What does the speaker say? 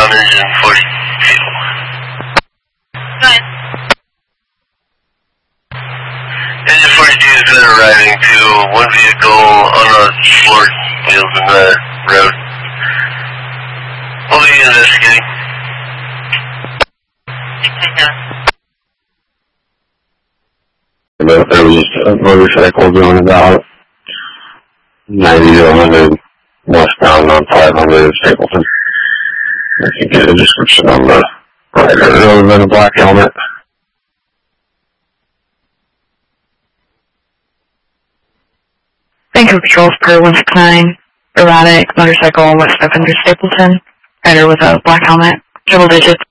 on engine 42. Go ahead. Engine 42 has been arriving to one vehicle on a floor wheels in the road. We'll be investigating. There was a motorcycle going about 90 to 100 westbound on 500 Stapleton. I can get a description on the rider other than a black helmet. Vancouver Patrols per 169, erratic motorcycle west 500 Stapleton, rider with a black helmet, triple digits.